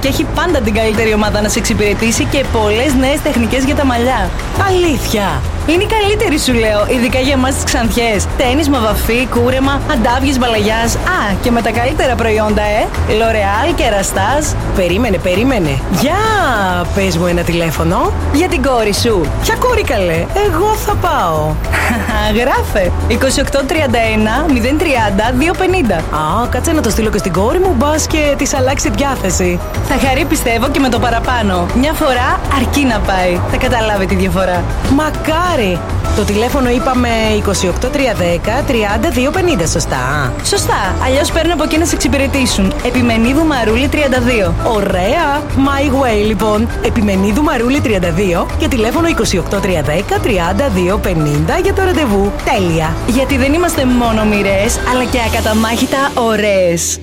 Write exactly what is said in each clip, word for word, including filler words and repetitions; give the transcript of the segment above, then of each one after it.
και έχει πάντα την καλύτερη ομάδα να σε εξυπηρετήσει και πολλές νέες τεχνικές για τα μαλλιά. Αλήθεια! Είναι η καλύτερη, σου λέω, ειδικά για εμάς τις Ξανθιές. Τένισμα, βαφή, κούρεμα, αντάβιες μπαλαγιάς. Α, και με τα καλύτερα προϊόντα, ε! L'Oreal και Erastase. Περίμενε, περίμενε. Για πες μου ένα τηλέφωνο. Για την κόρη σου. Ποια κόρη, καλέ? Εγώ θα πάω. Γράφε είκοσι οκτώ τριάντα ένα μηδέν τριάντα δύο πενήντα. Α, κάτσε να το στείλω και στην κόρη μου, μπας και της αλλάξει διάθεση. Θα χαρεί, πιστεύω, και με το παραπάνω. Μια φορά αρκεί να πάει. Θα καταλάβει τη διαφορά. Μακάρι! Το τηλέφωνο είπαμε είκοσι οκτώ τριάντα ένα τριάντα δύο πενήντα, σωστά? Σωστά, αλλιώς παίρνω από εκεί να σε εξυπηρετήσουν. Επιμενίδου Μαρούλη τριάντα δύο. Ωραία! My way, λοιπόν. Επιμενίδου Μαρούλη τριάντα δύο και τηλέφωνο είκοσι οκτώ τριάντα ένα τριάντα δύο πενήντα για το ραντεβού. Τέλεια! Γιατί δεν είμαστε μόνο μοιρές, αλλά και ακαταμάχητα ωραίες.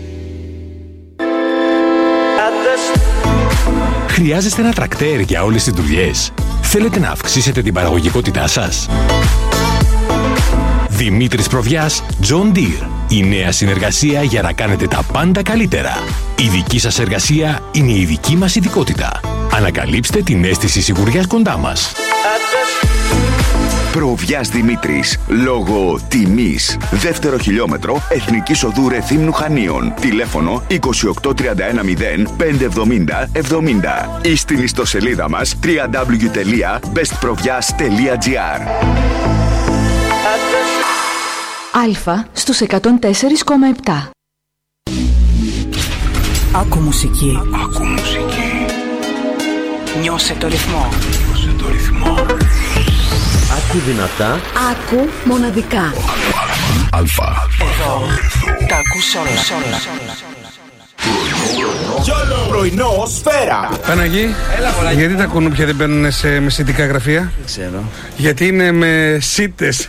Χρειάζεστε ένα τρακτέρ για όλες τις δουλειές? Θέλετε να αυξήσετε την παραγωγικότητά σας? Δημήτρης Προβιάς, John Deere. Η νέα συνεργασία για να κάνετε τα πάντα καλύτερα. Η δική σας εργασία είναι η δική μας ειδικότητα. Ανακαλύψτε την αίσθηση σιγουριάς κοντά μας. Προβιάς Δημήτρης, λόγω τιμής. Δεύτερο χιλιόμετρο Εθνικής Οδού Ρεθύμνου Χανίων. Τηλέφωνο είκοσι οκτώ τριάντα ένα μηδέν πέντε εβδομήντα εβδομήντα ή στην ιστοσελίδα μας double-u double-u double-u τελεία best provias τελεία gr. Αλφα στους εκατόν τέσσερα κόμμα επτά. Άκου μουσική. Άκου μουσική. Νιώσε το ρυθμό. Νιώσε το ρυθμό. Άκου δυνατά. Άκου μοναδικά. Αλφα. Εδώ. Τα ακούς όλα. Πρωινό Σφαίρα. Παναγί, γιατί τα κουνούπια δεν μπαίνουν σε μεσητικά γραφεία? Δεν ξέρω. Γιατί είναι με σίτες.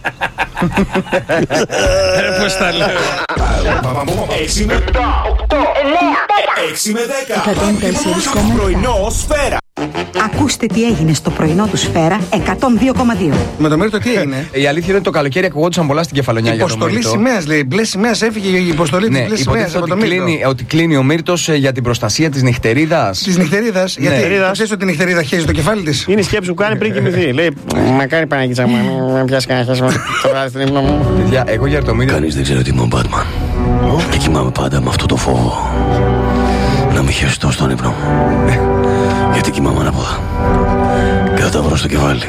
Ρε πώς τα λέω. έξι με επτά, οκτώ, εννέα, έξι με δέκα. εκατόν τέσσερα κόμμα επτά. Πρωινό Σφαίρα. Ακούστε τι έγινε στο πρωινό του Σφαίρα εκατόν δύο κόμμα δύο. Με το Μύρτο τι έγινε? Η αλήθεια είναι ότι το καλοκαίρι ακουγόντουσαν πολλά στην Κεφαλονιά για το Μύρτο. Υποστολή σημαίας, λέει. Μπλε σημαίας, έφυγε η υποστολή Ναι, της μπλε σημαίας από το ότι Μύρτο. κλείνει, ότι κλείνει ο Μύρτος για την προστασία της νυχτερίδας. Της νυχτερίδας. Ναι. Γιατί ξέρεις ότι η νυχτερίδα χέζει το κεφάλι της? Είναι η σκέψη που κάνει πριν κοιμηθεί. Λέει, μακάρι Παναγίτσα μου, με πιάσει κανένα χέσμα το βράδυ στην ύπνο μου. Παιδιά, εγώ για το Μύρτο. Κανείς δεν ξέρει ότι είμαι ο Μπάτμαν. Και κοιμάμαι πάντα με αυτό το φόβο να μην χεστώ στον ύπνο μου. Γιατί κοιμάμαι ανάποδα και θα τα βρω στο κεφάλι.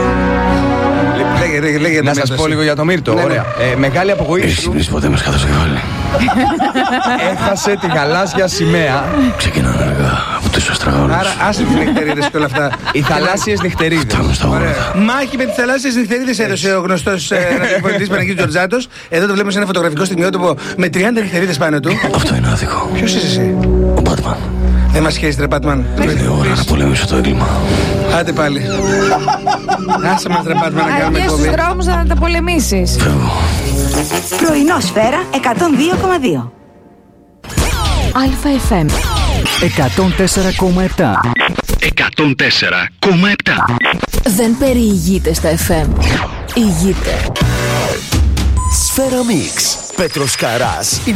Λέγε, λέγε, Να σας πω λίγο για το Μύρτο. Ναι, ναι. Ωραία. Ε, μεγάλη απογοήτευση. Έχεις ξυπνήσει ποτέ με σκάτω στο κεφάλι? Έχασε τη γαλάζια σημαία. Ξεκινάνε αργά από τους αστραγάλους. Άρα άσε τις νυχτερίδες και όλα αυτά. Οι θαλάσσιες νυχτερίδες. Φτάνουν στα όρματα. Μάχη με τις θαλάσσιες νυχτερίδες έδωσε ο γνωστός ραδιοφωνητής Παναγιώτης Τζορτζάτος. Εδώ το βλέπουμε σε ένα φωτογραφικό στιγμιότυπο με τριάντα νυχτερίδες πάνω του. Αυτό είναι άδικο. Ποιος είσαι εσύ? Ο Μπάτμαν. Δεν μας χαίρεσαι, ρε Μπάτμαν. Είναι ώρα να πολεμήσω το έγκλημα. Άντε πάλι. Άσε μας, ρε Μπάτμαν, να κάνουμε Βγες στους εκπομπή. δρόμους να τα πολεμήσεις. Φεύγω. Πρωινό Σφαίρα εκατόν δύο κόμμα δύο. Αλφα εφ εμ εκατόν τέσσερα κόμμα επτά. εκατόν τέσσερα κόμμα επτά. Δεν περιηγείται στα εφ εμ. Ηγείται. Σφαίρα Μίξ. Πέτρος Καράς.